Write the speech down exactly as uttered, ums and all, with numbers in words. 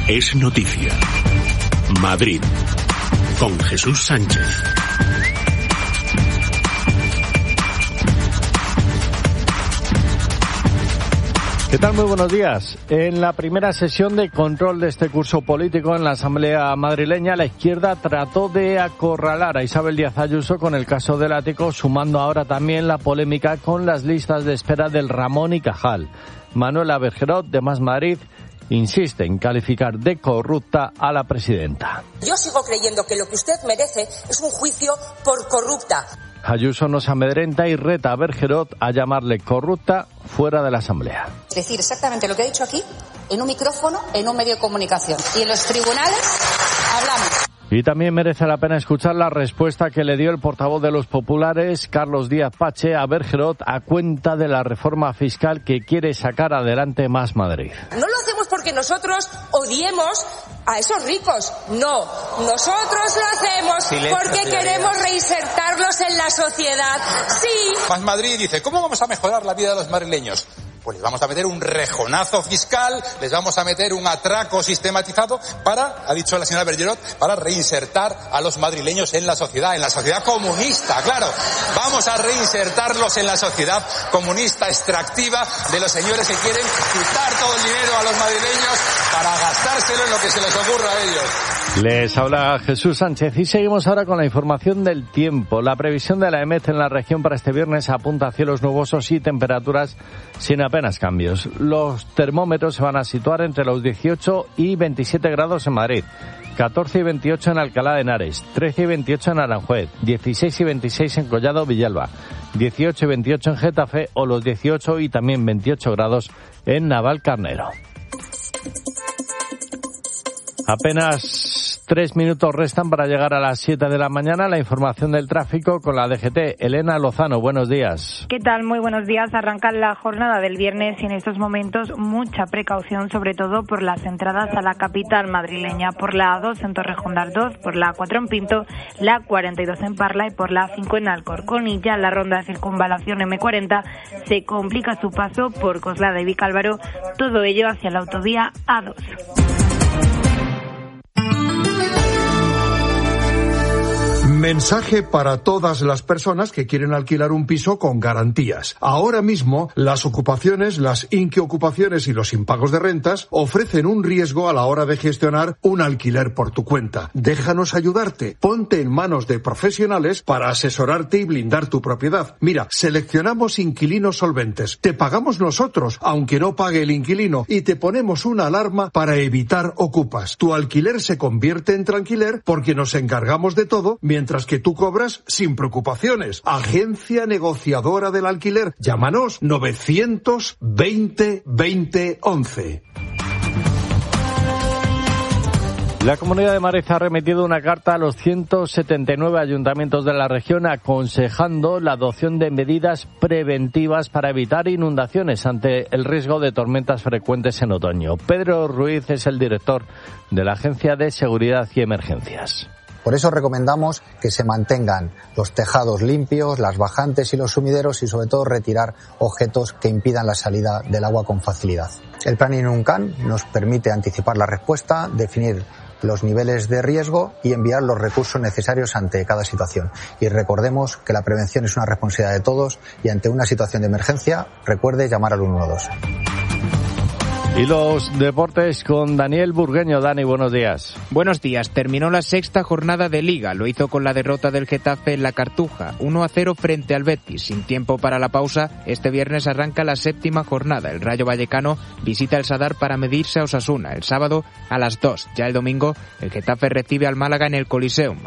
es noticia. Madrid, con Jesús Sánchez. ¿Qué tal? Muy buenos días. En la primera sesión de control de este curso político en la Asamblea madrileña, la izquierda trató de acorralar a Isabel Díaz Ayuso con el caso del ático, sumando ahora también la polémica con las listas de espera del Ramón y Cajal. Manuela Bergerot, de Más Madrid, insiste en calificar de corrupta a la presidenta. Yo sigo creyendo que lo que usted merece es un juicio por corrupta. Ayuso nos amedrenta y reta a Bergerot a llamarle corrupta fuera de la Asamblea. Es decir, exactamente lo que ha dicho aquí, en un micrófono, en un medio de comunicación. Y en los tribunales hablamos. Y también merece la pena escuchar la respuesta que le dio el portavoz de los populares, Carlos Díaz Pache, a Bergerot a cuenta de la reforma fiscal que quiere sacar adelante Más Madrid. No lo hacemos porque nosotros odiemos a esos ricos. No, nosotros lo hacemos Silencio, porque señoría. Queremos reinsertarlos en la sociedad. Sí. Más Madrid dice, ¿cómo vamos a mejorar la vida de los madrileños? Pues les vamos a meter un rejonazo fiscal, les vamos a meter un atraco sistematizado para, ha dicho la señora Bergerot, para reinsertar a los madrileños en la sociedad, en la sociedad comunista, claro. Vamos a reinsertarlos en la sociedad comunista extractiva de los señores que quieren quitar todo el dinero a los madrileños para gastárselo en lo que se les ocurra a ellos. Les habla Jesús Sánchez y seguimos ahora con la información del tiempo. La previsión de la EMET en la región para este viernes apunta a cielos nubosos y temperaturas sin apenas cambios. Los termómetros se van a situar entre los dieciocho y veintisiete grados en Madrid, catorce y veintiocho en Alcalá de Henares, trece y veintiocho en Aranjuez, dieciséis y veintiséis en Collado Villalba, dieciocho y veintiocho en Getafe o los dieciocho y también veintiocho grados en Navalcarnero. Apenas tres minutos restan para llegar a las siete de la mañana. La información del tráfico con la D G T. Elena Lozano, buenos días. ¿Qué tal? Muy buenos días. Arranca la jornada del viernes y en estos momentos mucha precaución, sobre todo por las entradas a la capital madrileña. Por la A dos en Torrejón de Ardoz, por la A cuatro en Pinto, la cuarenta y dos en Parla y por la A cinco en Alcorcón. Y ya la ronda de circunvalación eme cuarenta se complica su paso por Coslada y Vicálvaro, todo ello hacia la autovía A dos. Mensaje para todas las personas que quieren alquilar un piso con garantías. Ahora mismo, las ocupaciones, las inquiocupaciones y los impagos de rentas ofrecen un riesgo a la hora de gestionar un alquiler por tu cuenta. Déjanos ayudarte. Ponte en manos de profesionales para asesorarte y blindar tu propiedad. Mira, seleccionamos inquilinos solventes. Te pagamos nosotros, aunque no pague el inquilino, y te ponemos una alarma para evitar ocupas. Tu alquiler se convierte en tranquiler porque nos encargamos de todo, mientras Mientras que tú cobras sin preocupaciones. Agencia negociadora del alquiler. Llámanos novecientos veinte veinte once. La Comunidad de Madrid ha remitido una carta a los ciento setenta y nueve ayuntamientos de la región aconsejando la adopción de medidas preventivas para evitar inundaciones ante el riesgo de tormentas frecuentes en otoño. Pedro Ruiz es el director de la Agencia de Seguridad y Emergencias. Por eso recomendamos que se mantengan los tejados limpios, las bajantes y los sumideros y sobre todo retirar objetos que impidan la salida del agua con facilidad. El plan INUNCAN nos permite anticipar la respuesta, definir los niveles de riesgo y enviar los recursos necesarios ante cada situación. Y recordemos que la prevención es una responsabilidad de todos y ante una situación de emergencia, recuerde llamar al uno doce. Y los deportes con Daniel Burgueño. Dani, buenos días. Buenos días. Terminó la sexta jornada de Liga. Lo hizo con la derrota del Getafe en la Cartuja, uno a cero frente al Betis. Sin tiempo para la pausa, este viernes arranca la séptima jornada. El Rayo Vallecano visita el Sadar para medirse a Osasuna el sábado a las dos. Ya el domingo, el Getafe recibe al Málaga en el Coliseum.